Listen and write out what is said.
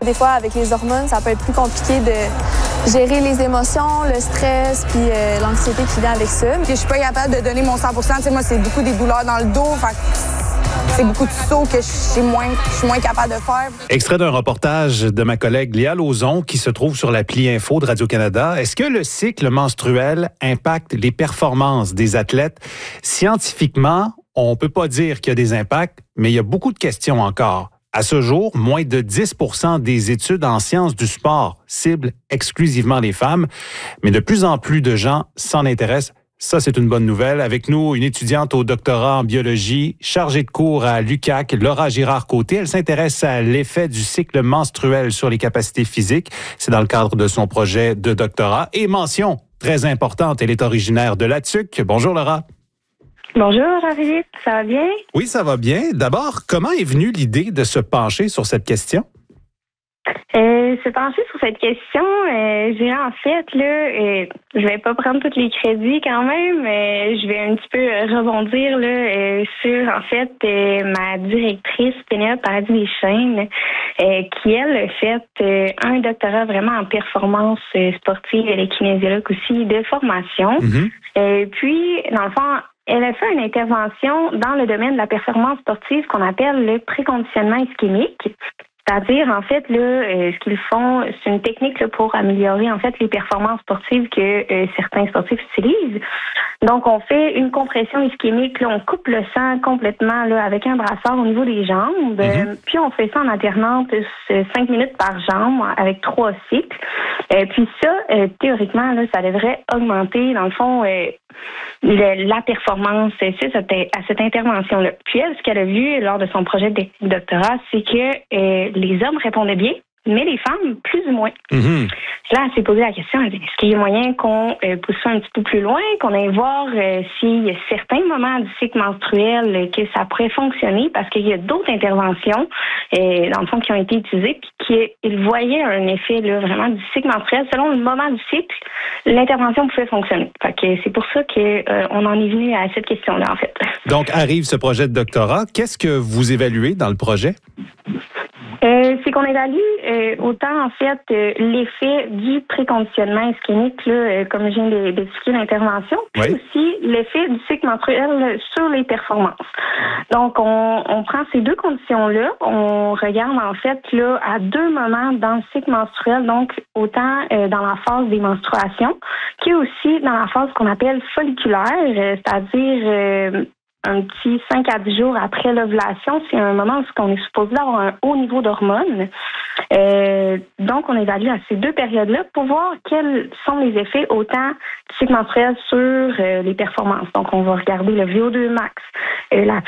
Des fois, avec les hormones, ça peut être plus compliqué de gérer les émotions, le stress, puis l'anxiété qui vient avec ça. Je suis pas capable de donner mon 100%. Tu sais, moi, c'est beaucoup des douleurs dans le dos. Fait c'est beaucoup de sauts que je suis moins capable de faire. Extrait d'un reportage de ma collègue Léa Lauzon qui se trouve sur l'appli Info de Radio-Canada. Est-ce que le cycle menstruel impacte les performances des athlètes? Scientifiquement, on ne peut pas dire qu'il y a des impacts, mais il y a beaucoup de questions encore. À ce jour, moins de 10% des études en sciences du sport ciblent exclusivement les femmes, mais de plus en plus de gens s'en intéressent. Ça, c'est une bonne nouvelle. Avec nous, une étudiante au doctorat en biologie, chargée de cours à l'UQAC, Laura Girard-Côté. Elle s'intéresse à l'effet du cycle menstruel sur les capacités physiques. C'est dans le cadre de son projet de doctorat. Et mention très importante, elle est originaire de la TUC. Bonjour, Laura. Bonjour, Philippe. Ça va bien? Oui, ça va bien. D'abord, comment est venue l'idée de se pencher sur cette question? Se pencher sur cette question, j'ai en fait, là, je vais pas prendre tous les crédits quand même, je vais un petit peu rebondir là, sur, en fait, ma directrice, Pénélope Paradis-Deschênes, qui, elle, a fait un doctorat vraiment en performance sportive, elle est kinésiologue aussi, de formation. Mm-hmm. Puis, dans le fond, elle a fait une intervention dans le domaine de la performance sportive qu'on appelle le préconditionnement ischémique. C'est-à-dire, en fait, là, ce qu'ils font, c'est une technique là, pour améliorer, en fait, les performances sportives que certains sportifs utilisent. Donc, on fait une compression ischémique, là, on coupe le sang complètement là, avec un brassard au niveau des jambes. Puis, on fait ça en alternance 5 minutes par jambe avec 3 cycles. Puis ça, théoriquement, là, ça devrait augmenter, dans le fond, la performance à cette intervention-là. Puis elle, ce qu'elle a vu lors de son projet de doctorat, c'est que les hommes répondaient bien, mais les femmes, plus ou moins. Mm-hmm. Là, elle s'est posé la question, elle dit, est-ce qu'il y a moyen qu'on pousse ça un petit peu plus loin, qu'on aille voir s'il y a certains moments du cycle menstruel que ça pourrait fonctionner, parce qu'il y a d'autres interventions, dans le fond, qui ont été utilisées, puis qu'ils voyaient un effet là, vraiment du cycle menstruel. Selon le moment du cycle, l'intervention pouvait fonctionner. Fait que c'est pour ça qu'on en est venu à cette question-là, en fait. Donc, arrive ce projet de doctorat. Qu'est-ce que vous évaluez dans le projet? C'est qu'on évalue autant, en fait, l'effet du préconditionnement ischémique, là, comme je viens d'expliquer l'intervention, puis aussi l'effet du cycle menstruel sur les performances. Donc, on prend ces deux conditions-là, on regarde, en fait, là, à 2 moments dans le cycle menstruel, donc autant dans la phase des menstruations, qu'aussi dans la phase qu'on appelle folliculaire, c'est-à-dire un petit 5 à 10 jours après l'ovulation, c'est un moment où on est supposé avoir un haut niveau d'hormones. Donc, on évalue à ces 2 périodes-là pour voir quels sont les effets autant du cycle menstruel sur les performances. Donc, on va regarder le VO2 max, la